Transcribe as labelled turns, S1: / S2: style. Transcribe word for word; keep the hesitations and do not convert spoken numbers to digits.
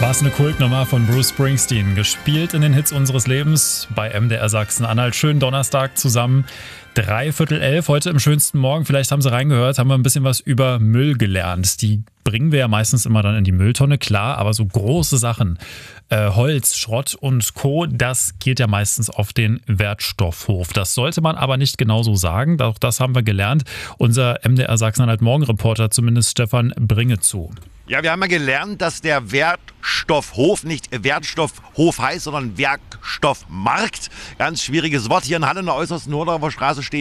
S1: War es eine Kultnummer von Bruce Springsteen, gespielt in den Hits unseres Lebens bei M D R Sachsen-Anhalt. Schönen Donnerstag zusammen, dreiviertel elf, heute im schönsten Morgen. Vielleicht haben Sie reingehört, haben wir ein bisschen was über Müll gelernt. Die bringen wir ja meistens immer dann in die Mülltonne, klar, aber so große Sachen, äh, Holz, Schrott und Co., das geht ja meistens auf den Wertstoffhof. Das sollte man aber nicht genauso sagen, auch das haben wir gelernt. Unser M D R Sachsen-Anhalt-Morgenreporter, zumindest Stefan Bringezu.
S2: Ja, wir haben ja gelernt, dass der Wertstoffhof nicht Wertstoffhof heißt, sondern Werkstoffmarkt. Ganz schwieriges Wort. Hier in Halle in der äußersten Nordorfer Straße stehen